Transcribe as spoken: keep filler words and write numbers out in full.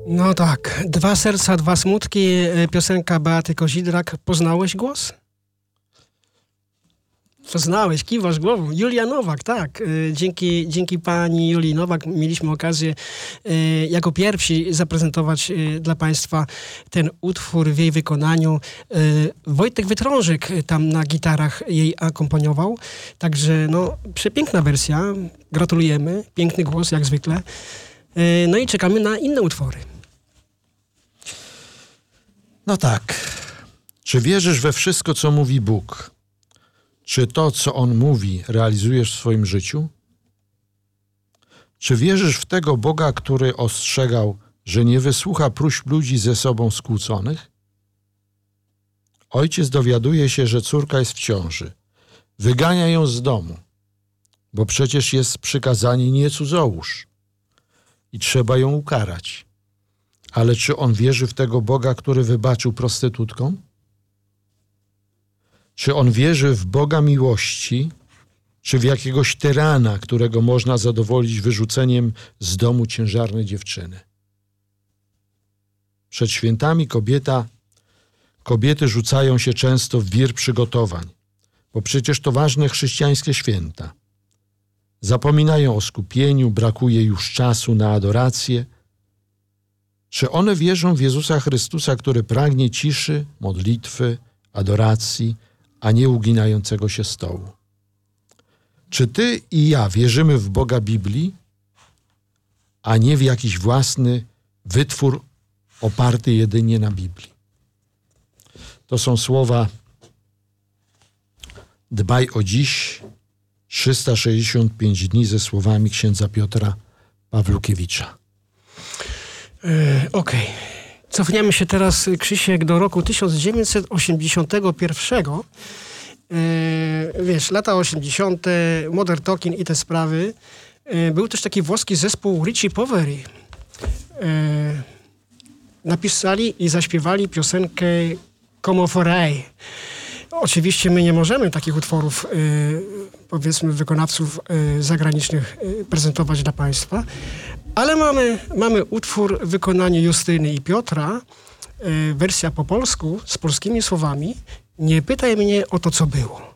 No tak, dwa serca, dwa smutki, piosenka Beaty Kozidrak. Poznałeś głos? Poznałeś, kiwasz głową. Julia Nowak, tak. Dzięki, dzięki pani Julii Nowak mieliśmy okazję jako pierwsi zaprezentować dla państwa ten utwór w jej wykonaniu. Wojtek Wytrążyk tam na gitarach jej akompaniował. Także no, przepiękna wersja. Gratulujemy. Piękny głos jak zwykle. No i czekamy na inne utwory. No tak. Czy wierzysz we wszystko, co mówi Bóg? Czy to, co On mówi, realizujesz w swoim życiu? Czy wierzysz w tego Boga, który ostrzegał, że nie wysłucha próśb ludzi ze sobą skłóconych? Ojciec dowiaduje się, że córka jest w ciąży. Wygania ją z domu, bo przecież jest przykazanie nie cudzołóż i trzeba ją ukarać. Ale czy on wierzy w tego Boga, który wybaczył prostytutkom? Czy on wierzy w Boga miłości, czy w jakiegoś tyrana, którego można zadowolić wyrzuceniem z domu ciężarnej dziewczyny? Przed świętami kobieta, kobiety rzucają się często w wir przygotowań, bo przecież to ważne chrześcijańskie święta. Zapominają o skupieniu, brakuje już czasu na adorację. Czy one wierzą w Jezusa Chrystusa, który pragnie ciszy, modlitwy, adoracji, a nie uginającego się stołu? Czy ty i ja wierzymy w Boga Biblii, a nie w jakiś własny wytwór oparty jedynie na Biblii? To są słowa Dbaj o dziś, trzysta sześćdziesiąt pięć dni ze słowami księdza Piotra Pawlukiewicza. Yy, Okej. Okay. Cofniemy się teraz, Krzysiek, do roku tysiąc dziewięćset osiemdziesiątego pierwszego. Yy, wiesz, lata osiemdziesiąte, Modern Talking i te sprawy. Yy, był też taki włoski zespół Ricci Poveri. Yy, napisali i zaśpiewali piosenkę Come Vorrei. Oczywiście my nie możemy takich utworów, yy, powiedzmy, wykonawców yy, zagranicznych yy, prezentować dla państwa, ale mamy, mamy utwór w wykonaniu Justyny i Piotra, yy, wersja po polsku, z polskimi słowami. Nie pytaj mnie o to, co było.